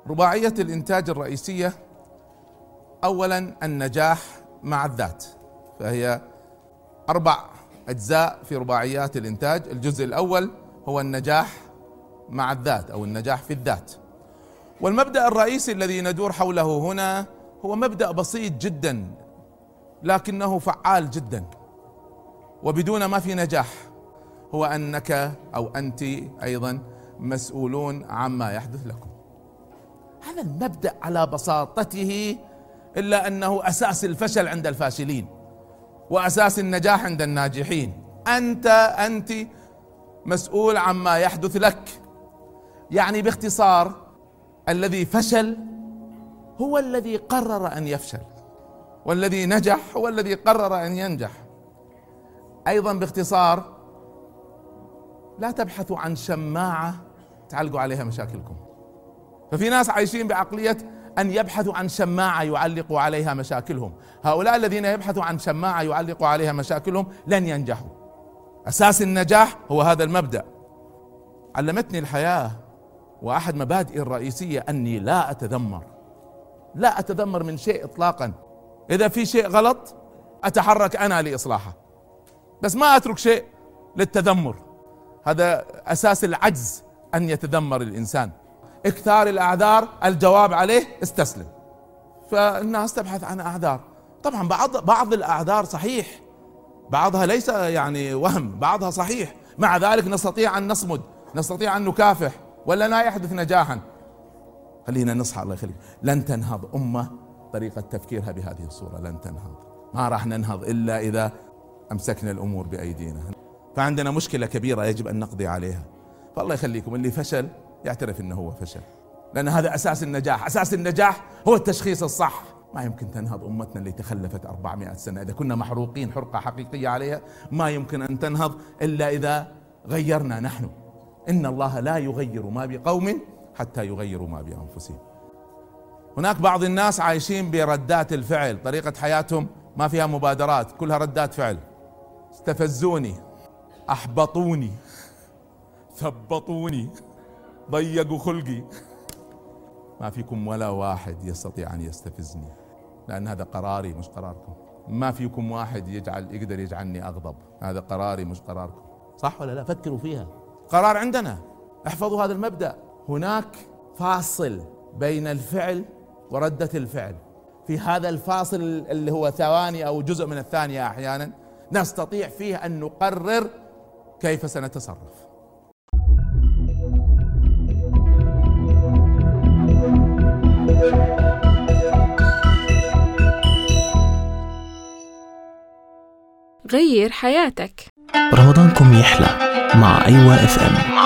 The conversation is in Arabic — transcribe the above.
رباعية الإنتاج الرئيسية: أولا النجاح مع الذات، فهي 4 أجزاء في رباعيات الإنتاج. الجزء الأول هو النجاح مع الذات أو النجاح في الذات، والمبدأ الرئيسي الذي ندور حوله هنا هو مبدأ بسيط جدا لكنه فعال جدا، وبدون ما في نجاح، هو أنك أو أنت أيضا مسؤولون عما يحدث لكم. هذا المبدأ على بساطته، إلا أنه أساس الفشل عند الفاشلين وأساس النجاح عند الناجحين. أنت مسؤول عما يحدث لك. يعني باختصار، الذي فشل هو الذي قرر أن يفشل، والذي نجح هو الذي قرر أن ينجح. أيضا باختصار، لا تبحثوا عن شماعة تعلقوا عليها مشاكلكم. ففي ناس عايشين بعقلية أن يبحثوا عن شماعة يعلقوا عليها مشاكلهم. هؤلاء الذين يبحثوا عن شماعة يعلقوا عليها مشاكلهم لن ينجحوا. أساس النجاح هو هذا المبدأ. علمتني الحياة وأحد مبادئي الرئيسية أني لا أتذمر من شيء إطلاقا. إذا في شيء غلط أتحرك أنا لإصلاحه، بس ما أترك شيء للتذمر. هذا أساس العجز، أن يتذمر الإنسان. اكثار الأعذار الجواب عليه استسلم. فالناس تبحث عن أعذار. طبعا بعض الأعذار صحيح، بعضها ليس يعني وهم، بعضها صحيح. مع ذلك نستطيع أن نصمد، نستطيع أن نكافح، ولا لا يحدث نجاحا. خلينا نصحى، الله يخليك. لن تنهض أمة طريقة تفكيرها بهذه الصورة، لن تنهض. ما راح ننهض إلا إذا أمسكنا الأمور بأيدينا. فعندنا مشكلة كبيرة يجب أن نقضي عليها. فالله يخليكم، اللي فشل يعترف أنه هو فشل، لأن هذا أساس النجاح. أساس النجاح هو التشخيص الصح. ما يمكن تنهض أمتنا اللي تخلفت 400 سنة إذا كنا محروقين حرقة حقيقية عليها. ما يمكن أن تنهض إلا إذا غيرنا نحن. إن الله لا يغير ما بقوم حتى يغيروا ما بأنفسهم. هناك بعض الناس عايشين بردات الفعل، طريقة حياتهم ما فيها مبادرات، كلها ردات فعل. استفزوني، أحبطوني، ثبطوني، ضيقوا خلقي. ما فيكم ولا واحد يستطيع أن يستفزني، لأن هذا قراري مش قراركم. ما فيكم واحد يقدر يجعلني أغضب، هذا قراري مش قراركم. صح ولا لا؟ فكروا فيها. قرار عندنا. احفظوا هذا المبدأ. هناك فاصل بين الفعل وردة الفعل. في هذا الفاصل اللي هو ثواني أو جزء من الثانية أحيانا نستطيع فيه أن نقرر كيف سنتصرف. غير حياتك. رمضانكم يحلى مع أيوة FM.